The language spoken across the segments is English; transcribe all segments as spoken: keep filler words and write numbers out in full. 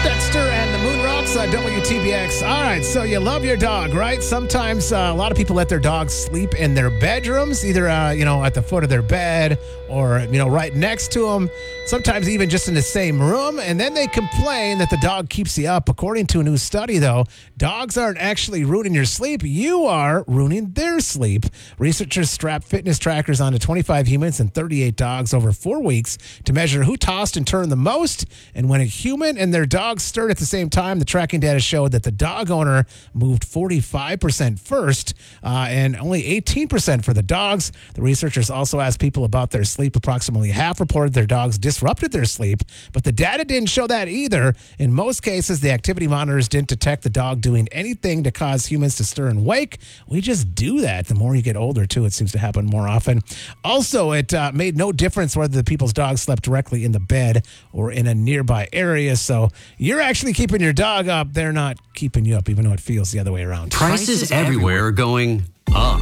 Dexter and the Moon Rocks on W T B X. All right, so you love your dog, right? Sometimes uh, a lot of people let their dogs sleep in their bedrooms, either, uh, you know, at the foot of their bed or, you know, right next to them. Sometimes even just in the same room. And then they complain that the dog keeps you up. According to a new study, though, dogs aren't actually ruining your sleep. You are ruining their sleep. Researchers strapped fitness trackers onto twenty-five humans and thirty-eight dogs over four weeks to measure who tossed and turned the most. And when a human and their dog stirred at the same time, the tracking data showed that the dog owner moved forty-five percent first uh, and only eighteen percent for the dogs. The researchers also asked people about their sleep. Approximately half reported their dogs disrupted their sleep, but the data didn't show that either. In most cases, the activity monitors didn't detect the dog doing anything to cause humans to stir and wake. We just do that. The more you get older, too, it seems to happen more often. Also, it uh, made no difference whether the people's dog slept directly in the bed or in a nearby area. So you're actually keeping your dog up. They're not keeping you up, even though it feels the other way around. Prices, Prices everywhere are going up.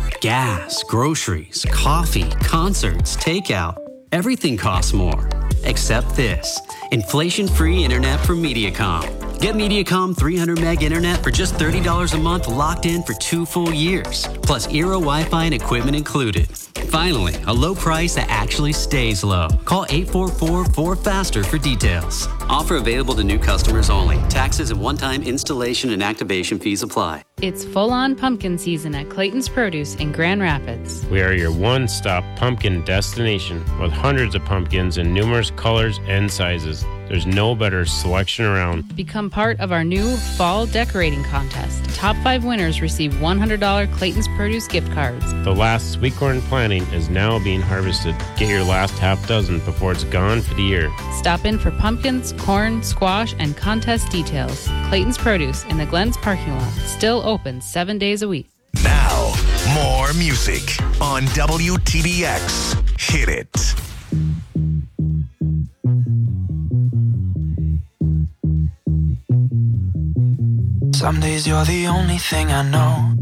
Gas, groceries, coffee, concerts, takeout. Everything costs more. Except this. Inflation-free internet from Mediacom. Get Mediacom three hundred meg internet for just thirty dollars a month, locked in for two full years. Plus Eero Wi-Fi and equipment included. Finally, a low price that actually stays low. Call eight four four, four faster for details. Offer available to new customers only. Taxes and one-time installation and activation fees apply. It's full-on pumpkin season at Clayton's Produce in Grand Rapids. We are your one-stop pumpkin destination with hundreds of pumpkins in numerous colors and sizes. There's no better selection around. Become part of our new fall decorating contest. Top five winners receive one hundred dollars Clayton's Produce gift cards. The last sweet corn planting is now being harvested. Get your last half dozen before it's gone for the year. Stop in for pumpkins, corn, squash, and contest details. Clayton's Produce in the Glens parking lot. Still open seven days a week. Now, more music on W T B X. Hit it. Some days you're the only thing I know.